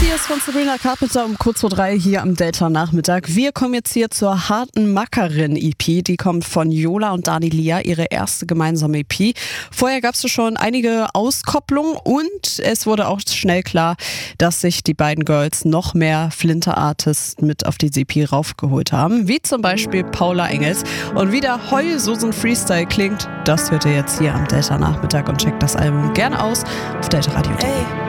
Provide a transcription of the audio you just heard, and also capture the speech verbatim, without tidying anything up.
Tears von Sabrina Carpenter um kurz vor drei hier am Delta-Nachmittag. Wir kommen jetzt hier zur harten Mackerin-E P. Die kommt von Yola und Dani Lia, ihre erste gemeinsame E P. Vorher gab es schon einige Auskopplungen und es wurde auch schnell klar, dass sich die beiden Girls noch mehr Flinter-Artists mit auf die E P raufgeholt haben, wie zum Beispiel Paula Engels. Und wie der Heulsusen-Freestyle klingt, das hört ihr jetzt hier am Delta-Nachmittag und checkt das Album gerne aus auf Delta Radio. Ey.